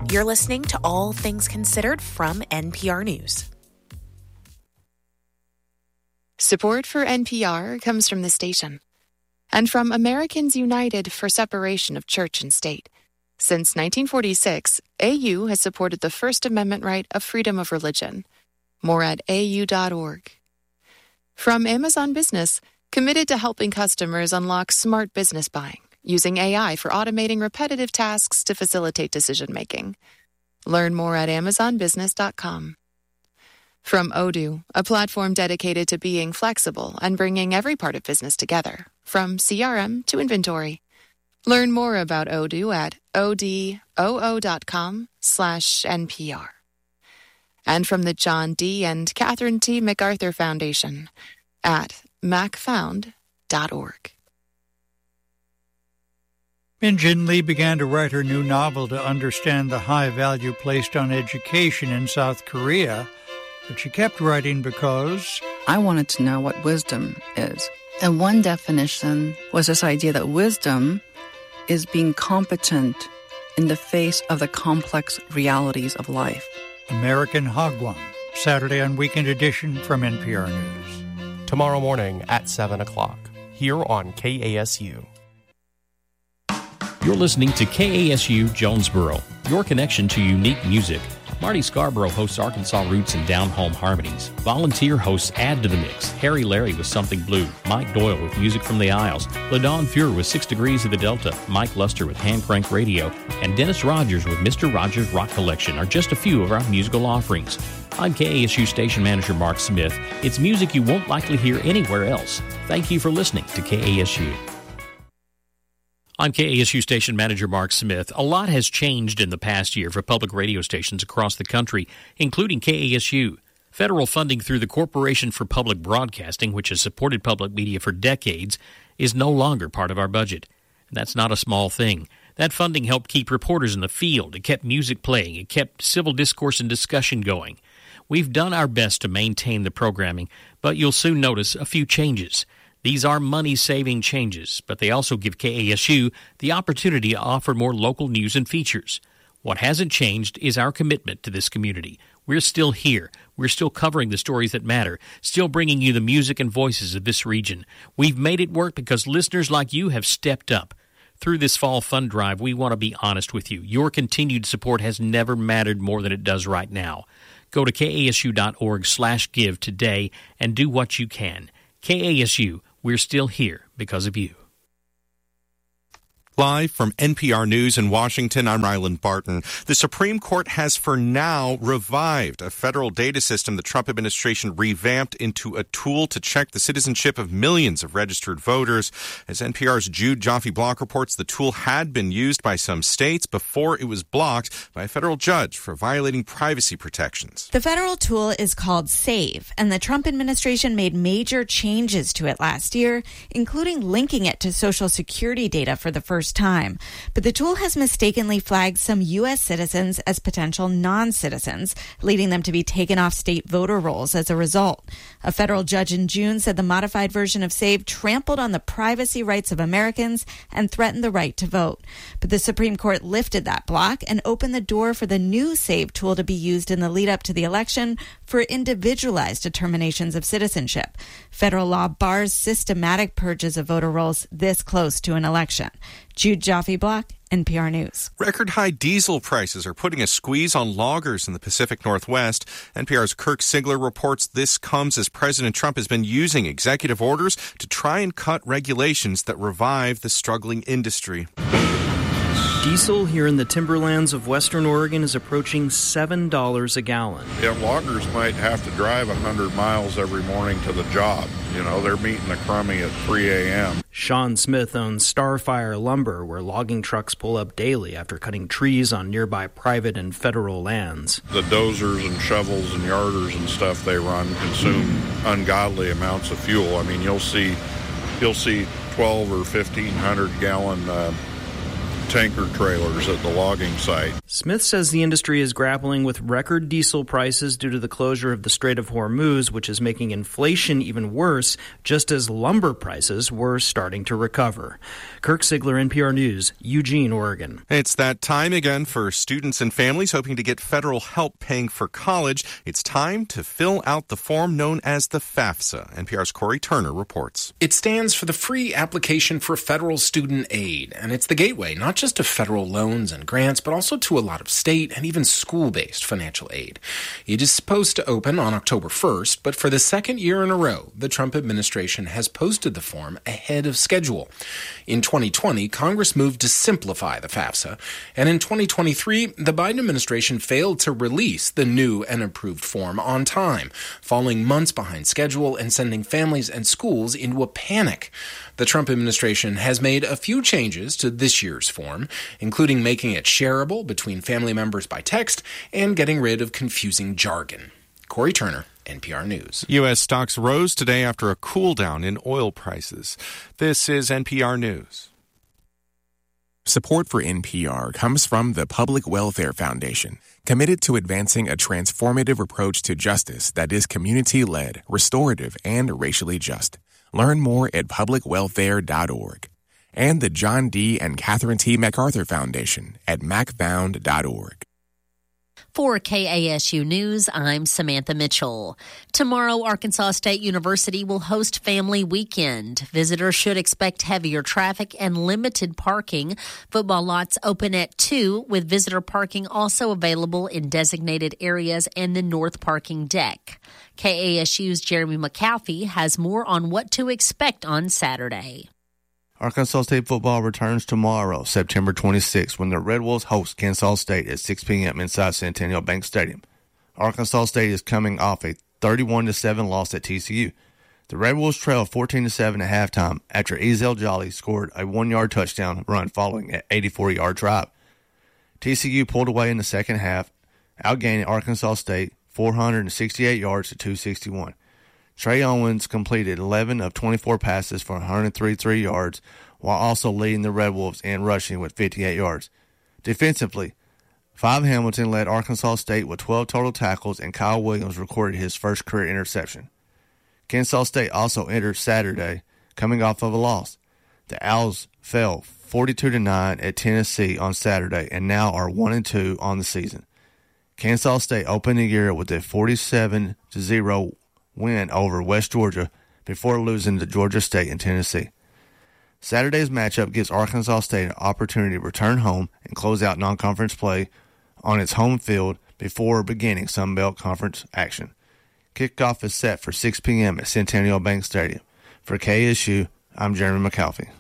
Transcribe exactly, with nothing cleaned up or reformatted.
You're listening to All Things Considered from N P R News. Support for N P R comes from the station and from Americans United for Separation of Church and State. Since nineteen forty-six, A U has supported the First Amendment right of freedom of religion. More at A U dot org. From Amazon Business, committed to helping customers unlock smart business buying, using A I for automating repetitive tasks to facilitate decision-making. Learn more at amazon business dot com. From Odoo, a platform dedicated to being flexible and bringing every part of business together, from C R M to inventory. Learn more about Odoo at odoo dot com slash N P R. And from the John D. and Catherine T. MacArthur Foundation at mac found dot org. Min Jin Lee began to write her new novel to understand the high value placed on education in South Korea, but she kept writing because I wanted to know what wisdom is. And one definition was this idea that wisdom is being competent in the face of the complex realities of life. American Hagwon, Saturday on Weekend Edition from N P R News. Tomorrow morning at seven o'clock, here on K A S U. You're listening to K A S U Jonesboro, your connection to unique music. Marty Scarborough hosts Arkansas Roots and Down Home Harmonies. Volunteer hosts add to the mix. Harry Larry with Something Blue. Mike Doyle with Music from the Isles. LaDawn Fuhr with Six Degrees of the Delta. Mike Luster with Hand Crank Radio. And Dennis Rogers with Mister Rogers Rock Collection are just a few of our musical offerings. I'm K A S U Station Manager Mark Smith. It's music you won't likely hear anywhere else. Thank you for listening to K A S U. I'm K A S U Station Manager Mark Smith. A lot has changed in the past year for public radio stations across the country, including K A S U. Federal funding through the Corporation for Public Broadcasting, which has supported public media for decades, is no longer part of our budget. That's not a small thing. That funding helped keep reporters in the field. It kept music playing. It kept civil discourse and discussion going. We've done our best to maintain the programming, but you'll soon notice a few changes. These are money-saving changes, but they also give K A S U the opportunity to offer more local news and features. What hasn't changed is our commitment to this community. We're still here. We're still covering the stories that matter, still bringing you the music and voices of this region. We've made it work because listeners like you have stepped up. Through this fall fund drive, we want to be honest with you. Your continued support has never mattered more than it does right now. Go to K A S U dot org slash give today and do what you can. K A S U, we're still here because of you. Live from N P R News in Washington, I'm Ryland Barton. The Supreme Court has for now revived a federal data system the Trump administration revamped into a tool to check the citizenship of millions of registered voters. As N P R's Jude Joffe-Block reports, the tool had been used by some states before it was blocked by a federal judge for violating privacy protections. The federal tool is called SAVE, and the Trump administration made major changes to it last year, including linking it to Social Security data for the first time. But the tool has mistakenly flagged some U S citizens as potential non-citizens, leading them to be taken off state voter rolls as a result. A federal judge in June said the modified version of SAVE trampled on the privacy rights of Americans and threatened the right to vote. But the Supreme Court lifted that block and opened the door for the new SAVE tool to be used in the lead up to the election for individualized determinations of citizenship. Federal law bars systematic purges of voter rolls this close to an election. Jude Joffe-Block, N P R News. Record high diesel prices are putting a squeeze on loggers in the Pacific Northwest. N P R's Kirk Sigler reports this comes as President Trump has been using executive orders to try and cut regulations that revive the struggling industry. Diesel here in the timberlands of western Oregon is approaching seven dollars a gallon. Yeah, loggers might have to drive one hundred miles every morning to the job. You know, they're meeting the crummy at three a.m. Sean Smith owns Starfire Lumber, where logging trucks pull up daily after cutting trees on nearby private and federal lands. The dozers and shovels and yarders and stuff they run consume ungodly amounts of fuel. I mean, you'll see, you'll see twelve or fifteen hundred gallon uh, tanker trailers at the logging site. Smith says the industry is grappling with record diesel prices due to the closure of the Strait of Hormuz, which is making inflation even worse, just as lumber prices were starting to recover. Kirk Sigler, N P R News, Eugene, Oregon. It's that time again for students and families hoping to get federal help paying for college. It's time to fill out the form known as the FAFSA. N P R's Corey Turner reports. It stands for the Free Application for Federal Student Aid, and it's the gateway not just to federal loans and grants, but also to a lot of state and even school-based financial aid. It is supposed to open on October first, but for the second year in a row, the Trump administration has posted the form ahead of schedule. In twenty twenty, Congress moved to simplify the FAFSA, and in twenty twenty-three, the Biden administration failed to release the new and approved form on time, falling months behind schedule and sending families and schools into a panic. The Trump administration has made a few changes to this year's form, including making it shareable between family members by text and getting rid of confusing jargon. Corey Turner, N P R News. U S stocks rose today after a cool down in oil prices. This is N P R News. Support for N P R comes from the Public Welfare Foundation, committed to advancing a transformative approach to justice that is community-led, restorative, and racially just. Learn more at public welfare dot org. And the John D. and Catherine T. MacArthur Foundation at mac found dot org. For K A S U News, I'm Samantha Mitchell. Tomorrow, Arkansas State University will host Family Weekend. Visitors should expect heavier traffic and limited parking. Football lots open at two, with visitor parking also available in designated areas and the north parking deck. K A S U's Jeremy McAfee has more on what to expect on Saturday. Arkansas State football returns tomorrow, September twenty-sixth, when the Red Wolves host Kennesaw State at six p.m. inside Centennial Bank Stadium. Arkansas State is coming off a thirty-one to seven loss at T C U. The Red Wolves trailed fourteen to seven at halftime after Ezel Jolly scored a one-yard touchdown run following an eighty-four-yard drive. T C U pulled away in the second half, outgaining Arkansas State four hundred sixty-eight yards to two hundred sixty-one. Trey Owens completed eleven of twenty-four passes for one hundred thirty-three yards, while also leading the Red Wolves in rushing with fifty-eight yards. Defensively, Five Hamilton led Arkansas State with twelve total tackles, and Kyle Williams recorded his first career interception. Kennesaw State also entered Saturday, coming off of a loss. The Owls fell forty-two to nine at Tennessee on Saturday and now are one and two on the season. Kennesaw State opened the year with a forty-seven to zero win over West Georgia before losing to Georgia State and Tennessee. Saturday's matchup gives Arkansas State an opportunity to return home and close out non-conference play on its home field before beginning Sun Belt Conference action. Kickoff is set for six p.m. at Centennial Bank Stadium. For K S U, I'm Jeremy McAfee.